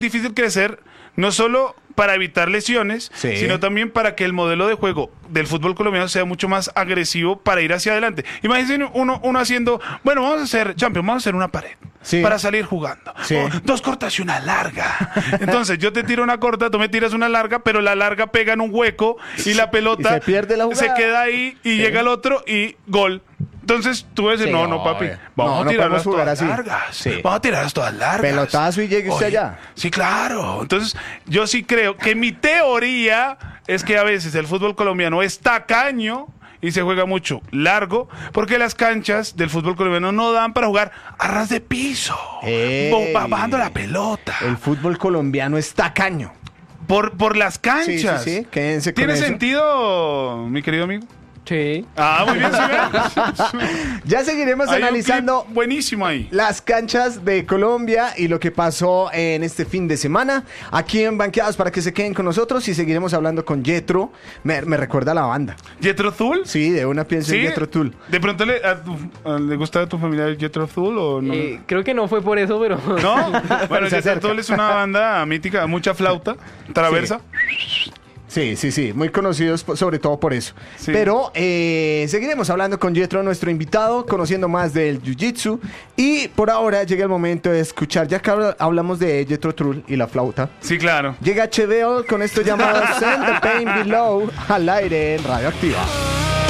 difícil crecer, no solo para evitar lesiones, Sí. sino también para que el modelo de juego del fútbol colombiano sea mucho más agresivo para ir hacia adelante. Imagínense uno haciendo, bueno, vamos a hacer, Champions, vamos a hacer una pared. Sí. Para salir jugando. Sí. Dos cortas y una larga. Entonces yo te tiro una corta, tú me tiras una larga, pero la larga pega en un hueco y la pelota Y se pierde la jugada. se queda ahí y llega el otro y gol. Entonces tú vas a decir, Sí, no, papi, vamos no a tirarlas podemos jugar todas así. largas. Sí. Vamos a tirarlas todas largas. Pelotazo y llegue usted Oye, allá. Sí, claro. Entonces yo sí creo que mi teoría es que a veces el fútbol colombiano es tacaño y se juega mucho largo, porque las canchas del fútbol colombiano no dan para jugar a ras de piso, Ey. bajando la pelota, El fútbol colombiano es tacaño. por las canchas. Sí. Quédense con ¿Tiene eso. sentido, mi querido amigo? Sí. Ah, muy bien, ¿sí ven? Ya seguiremos Hay un analizando clip buenísimo ahí. las canchas de Colombia y lo que pasó en este fin de semana aquí en Banqueados para que se queden con nosotros y seguiremos hablando con Jethro. Me recuerda a la banda. ¿Jethro Tull? Sí, de una pienso en Jethro Tull. ¿De pronto le gusta a tu familia Jethro Tull o no? Creo que no fue por eso, pero... ¿No? Bueno, se Jethro acerca. Tull es una banda mítica, mucha flauta, traversa. Sí, muy conocidos sobre todo por eso. Sí. Pero seguiremos hablando con Jethro, nuestro invitado, conociendo más del Jiu-Jitsu. Y por ahora llega el momento de escuchar, ya que hablamos de Jethro Tull y la flauta. Sí, claro. Llega HBO con esto llamado Send the Pain Below al aire en Radioactiva.